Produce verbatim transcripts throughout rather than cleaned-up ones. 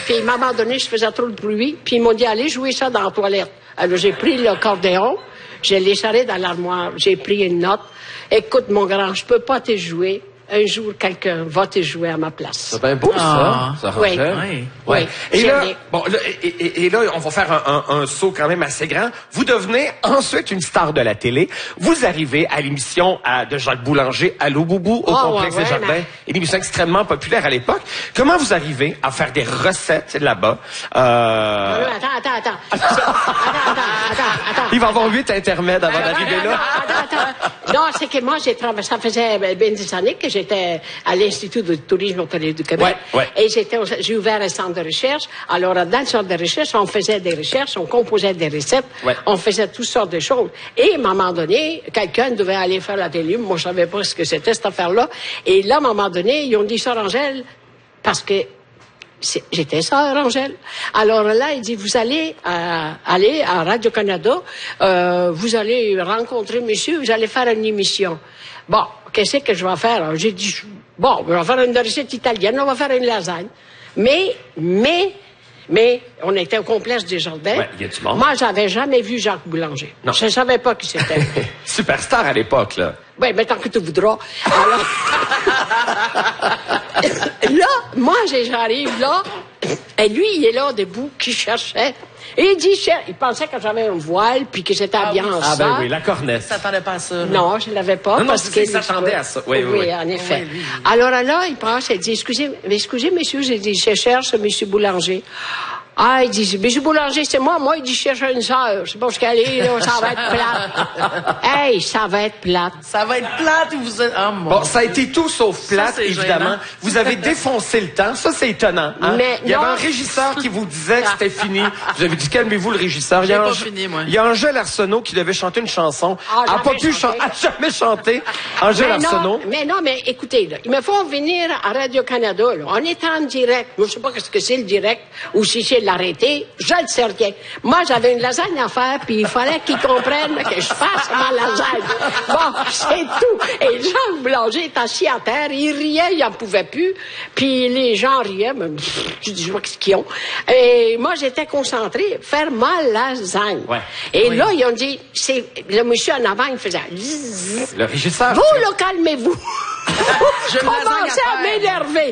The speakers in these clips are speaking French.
puis à un moment donné, je faisais trop de bruit, puis ils m'ont dit, allez jouer ça dans la toilette. Alors, j'ai pris l'accordéon, je l'ai serré dans l'armoire, j'ai pris une note. Écoute, mon grand, je peux pas te jouer. Un jour, quelqu'un va te jouer à ma place. C'est bien beau, Ah. ça, ça Oui. Rangel. Oui. Oui. Ouais. Et Je là, l'ai. bon, là, et, et, et là, on va faire un, un, un saut quand même assez grand. Vous devenez ensuite une star de la télé. Vous arrivez à l'émission à- de Jacques Boulanger, Allô Boubou, au Oh, Complexe ouais, des ouais, Jardins. mais- Une émission extrêmement populaire à l'époque. Comment vous arrivez à faire des recettes là-bas? Euh... Attends, attends, attends. C'est- Attends, attends, attends, attends. Il va y avoir huit intermèdes avant Attends, d'arriver attends, là. attends, attends. Non, c'est que moi, j'ai travaillé, ça faisait bien des années que j'étais à l'Institut de tourisme hôtelier du Québec. Ouais, ouais. Et j'étais, au- j'ai ouvert un centre de recherche. Alors, dans le centre de recherche, on faisait des recherches, on composait des recettes, Ouais. on faisait toutes sortes de choses. Et à un moment donné, quelqu'un devait aller faire la télé. Moi, je savais pas ce que c'était, cette affaire-là. Et là, à un moment donné, ils ont dit ça, Angèle, parce que c'est- j'étais ça, Angèle. Alors là, il dit, vous allez euh, aller à Radio-Canada, euh, vous allez rencontrer monsieur, vous allez faire une émission. Bon, qu'est-ce que je vais faire? Alors, j'ai dit, bon, on va faire une recette italienne, on va faire une lasagne. Mais, mais, mais, on était au complexe des Jardins. Ouais, il y a du monde. Moi, j'avais jamais vu Jacques Boulanger. Non. Je ne savais pas qui c'était. Superstar à l'époque, là. Oui, mais tant que tu voudras. Alors, là, moi, j'ai- j'arrive là, et lui, il est là, debout, qui cherchait. Et il dit, cher- il pensait que j'avais un voile, puis que j'étais habillée en Ah ben ça. oui, la cornette. T'attendais pas à ça. là. Non, je ne l'avais pas. Non, non, parce c'est- que il s'attendait à ça. Oui, oui, oui. en effet. Oui, lui, Alors là, il passe, il dit, excusez, mais excusez, monsieur, j'ai dit, je cherche monsieur Boulanger. Ah, il dit, monsieur Boulanger, c'est moi. Moi, il dit, je cherche une sœur. C'est parce qu'elle est là, ça va être plate. Hey, ça va être plate. Ça va être plate et vous êtes... Oh, mon Bon, ça a été tout sauf Ça, plate, c'est évidemment. gênant. Vous avez défoncé le temps. Ça, c'est étonnant. Hein? Mais il y avait non. un régisseur qui vous disait que c'était fini. Vous avez dit, calmez-vous, le régisseur. Il y a J'ai pas Ange- fini, moi. Il y a Angèle Arsenault qui devait chanter une chanson. Ah, a pas jamais pu chanté. chanter. A jamais chanté. Angèle Mais Arsenault. non, mais non, mais écoutez, là, il me faut venir à Radio-Canada, là. On est en direct. Moi, je sais pas ce que c'est le direct ou si c'est l'arrêté. Je ne sais rien. Moi, j'avais une lasagne à faire, puis il fallait qu'ils comprennent que je fasse ma lasagne. Bon, c'est tout. Et Jean Boulanger est assis à terre, il riait, il n'en pouvait plus. Puis les gens riaient, mais pff, je dis, je vois qu'est-ce qu'ils ont. Et moi, j'étais concentrée, faire ma lasagne. Ouais. Et là, ils ont dit, c'est, le monsieur en avant, il faisait zzz. Le régisseur. Vous, là, calmez-vous. J'ai une lasagne à Commencez à faire. m'énerver.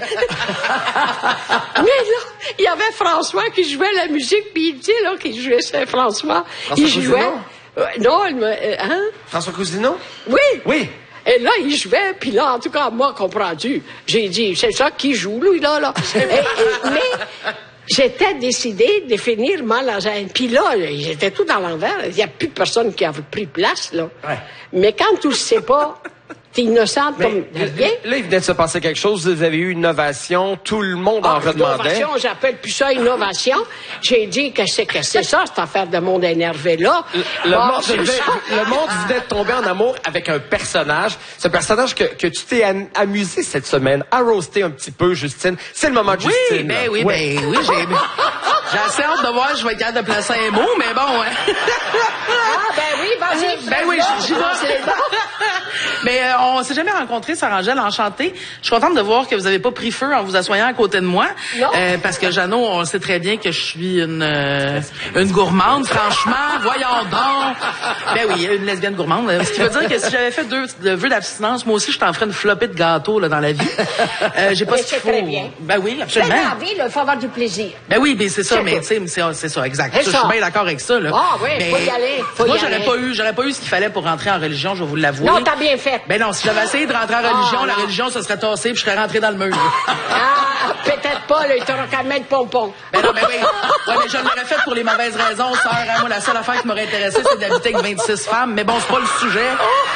Mais là, il y avait François qui jouait la musique, puis il dit, là, qu'il jouait Saint-François. François Il jouait. Cousineau? Euh, non, il me, euh, hein? François Cousineau? Oui. Oui. Et là, il jouait, puis là, en tout cas, moi, comprends-tu, j'ai dit, c'est ça qui joue, lui, là, là. Et- et- mais j'étais décidée de finir ma lasagne. Puis là, j'étais tout dans l'envers. Il n'y a plus personne qui avait pris place, là. Ouais. Mais quand tu ne sais pas, t'es innocente comme Mais, rien. là, il venait de se passer quelque chose. Vous avez eu une ovation. Tout le monde en Ah, redemandait. innovation, j'appelle plus ça innovation. J'ai dit que c'est que c'est ça, cette affaire de monde énervé là. Le, Bon, monde c'est venait, ça. le monde venait de tomber en amour avec un personnage. Ce personnage que, que tu t'es am- amusé cette semaine à roaster un petit peu, Justine. C'est le moment de Oui, Justine. ben là. oui, Ouais. ben oui, j'ai... J'ai assez hâte de voir si je vais être capable de placer un mot, mais bon, hein. Ah, ben oui, vas-y. Ben oui, j'y j'y vais. Mais euh, on s'est jamais rencontrés, Sarah Angèle, enchantée. Je suis contente de voir que vous avez pas pris feu en vous assoyant à côté de moi. Non. Euh, parce que Jeannot, on sait très bien que je suis une euh, une gourmande, franchement. Voyons donc. Ben oui, une lesbienne gourmande. Ce qui veut dire que si j'avais fait deux de vœux d'abstinence, moi aussi, je t'en ferais une flopée de gâteaux là, dans la vie. Euh, j'ai pas Mais ce qu'il c'est faut. très bien. Ben oui, Mais absolument. dans la vie, là, il faut avoir du plaisir. Ben oui, ben c'est ça, C'est mais tout. tu sais, c'est c'est ça, exact. C'est Ça, je ça. suis bien d'accord avec ça, là. Ah oui, Mais faut y aller, faut moi, y j'aurais aller. pas eu, j'aurais pas eu ce qu'il fallait pour rentrer en religion, je vais vous l'avouer. Non, t'as bien fait. Ben non, si j'avais essayé de rentrer en religion, Ah, la non. religion se serait tassée puis je serais rentré dans le mur. Ah, peut-être pas, là, il t'aura qu'à mettre pompon. Ben non, ben oui. Ouais, mais je l'aurais fait pour les mauvaises raisons, sœur. Hein. Moi, la seule affaire qui m'aurait intéressé, c'est d'habiter avec vingt-six femmes. Mais bon, c'est pas le sujet.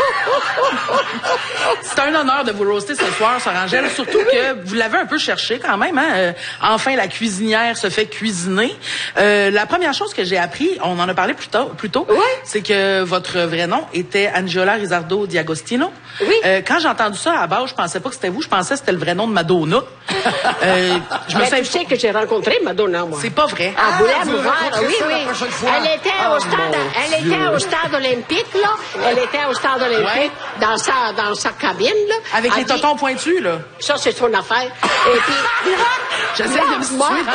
C'est un honneur de vous roaster ce soir, Sœur Angèle. Surtout que vous l'avez un peu cherché quand même. Hein? Euh, enfin, la cuisinière se fait cuisiner. Euh, la première chose que j'ai appris, on en a parlé plus tôt, plus tôt Oui. c'est que votre vrai nom était Angela Rizzardo Diagostino. Oui. Euh, quand j'ai entendu ça à la base, je pensais pas que c'était vous. Je pensais que c'était le vrai nom de Madonna. Euh, je me Mais suis tu sais que j'ai rencontré Madonna, moi. C'est pas vrai. À Boulay vous Bouvard, rencontrez oui, ça la oui. prochaine fois. Elle était Ah, au stade, mon elle Dieu. était au stade olympique, là. Elle était au stade olympique, Ouais. dans sa, dans sa cabine, là. Avec Elle les dit, totons pointus, là. Ça, c'est son affaire. Et puis, J'essaie là, de me situer. moi,